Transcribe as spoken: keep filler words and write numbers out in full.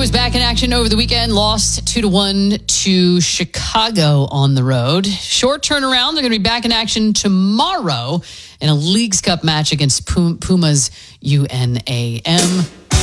was back in action over the weekend, lost two to one to Chicago on the road. Short turnaround. They're going to be back in action tomorrow in a Leagues Cup match against Pumas U N A M.